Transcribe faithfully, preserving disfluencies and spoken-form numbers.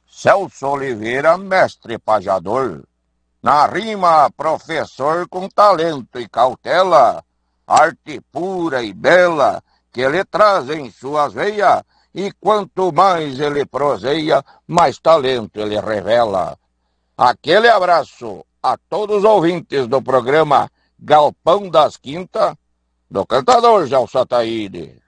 Celso Oliveira, mestre pajador. Na rima, professor com talento e cautela, arte pura e bela que ele traz em suas veias, e quanto mais ele proseia, mais talento ele revela. Aquele abraço a todos os ouvintes do programa Galpão das Quintas, do cantador Gelson Ataíde.